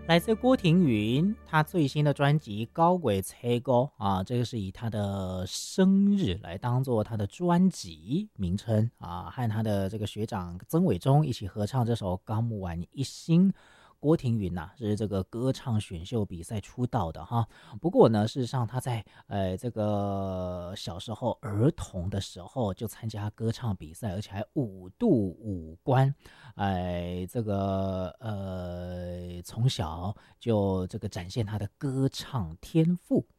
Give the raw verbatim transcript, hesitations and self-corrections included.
来自郭庭云，他最新的专辑《高轨车沟》啊，这个是以他的生日来当做他的专辑名称啊，和他的这个学长曾伟忠一起合唱这首《高木晚一心》。郭庭云呐、啊，是这个歌唱选秀比赛出道的哈。不过呢，事实上他在呃这个小时候儿童的时候就参加歌唱比赛，而且还五度五关。哎，这个呃，从小就这个展现他的歌唱天赋